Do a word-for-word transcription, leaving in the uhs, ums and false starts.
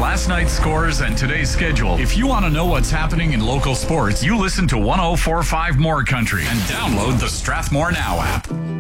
last night's scores and today's schedule. If you want to know what's happening in local sports, you listen to one oh four point five More Country and download the Strathmore Now app.